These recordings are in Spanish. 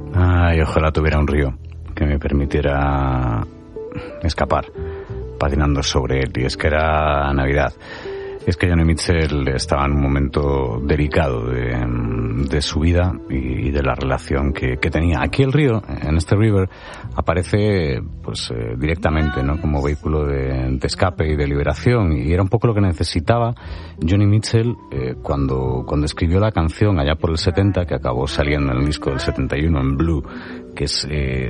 Ay, ojalá tuviera un río que me permitiera escapar patinando sobre él. Y es que era Navidad. Es que Joni Mitchell estaba en un momento delicado de su vida y de la relación que tenía. Aquí el río, en este River, aparece pues directamente, ¿no?, como vehículo de escape y de liberación, y era un poco lo que necesitaba Joni Mitchell cuando escribió la canción allá por el 70, que acabó saliendo en el disco del 71 en Blue, que es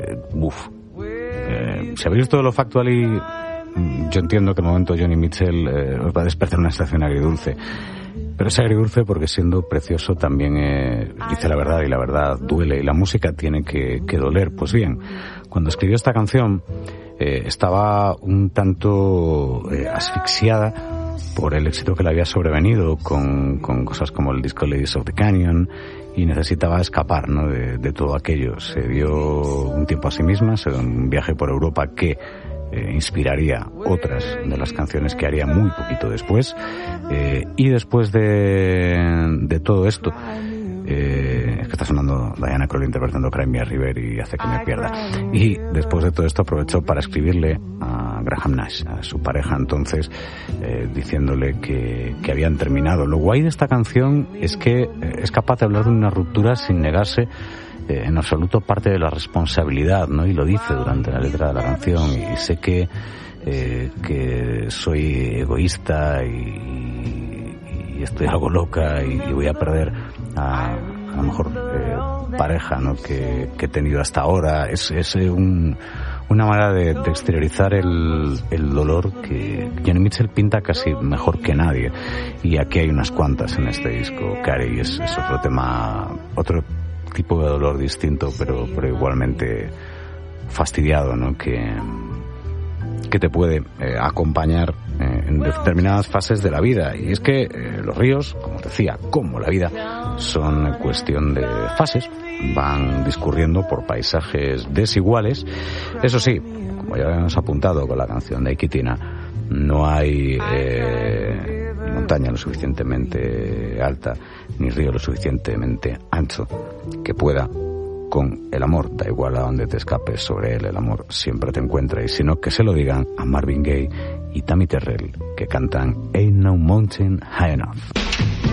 si habéis visto lo Factually, yo entiendo que en el momento Joni Mitchell os va a despertar una sensación agridulce, pero es agridulce porque siendo precioso también dice la verdad, y la verdad duele, y la música tiene que doler. Pues bien, cuando escribió esta canción estaba un tanto asfixiada por el éxito que le había sobrevenido con cosas como el disco Ladies of the Canyon, y necesitaba escapar, ¿no?, de todo aquello. Se dio un tiempo a sí misma, se dio un viaje por Europa que inspiraría otras de las canciones que haría muy poquito después, y después de todo esto, es que está sonando Diana Crowley interpretando Cry Me a River y hace que me pierda, y después de todo esto aprovechó para escribirle a Graham Nash, a su pareja entonces, diciéndole que habían terminado. Lo guay de esta canción es que es capaz de hablar de una ruptura sin negarse en absoluto parte de la responsabilidad, ¿no? Y lo dice durante la letra de la canción. Y sé que soy egoísta y estoy algo loca y voy a perder a la mejor pareja, ¿no?, que he tenido hasta ahora. Es una manera de exteriorizar el dolor que Joni Mitchell pinta casi mejor que nadie. Y aquí hay unas cuantas en este disco. Carey es otro tema, otro tipo de dolor distinto, pero igualmente fastidiado, ¿no?, que te puede acompañar en determinadas fases de la vida. Y es que los ríos, como os decía, como la vida, son cuestión de fases, van discurriendo por paisajes desiguales. Eso sí, como ya hemos apuntado con la canción de Iquitina, no hay montaña lo suficientemente alta ni río lo suficientemente ancho que pueda con el amor. Da igual a donde te escapes sobre él, el amor siempre te encuentra. Y si no, que se lo digan a Marvin Gaye y Tammy Terrell, que cantan Ain't No Mountain High Enough.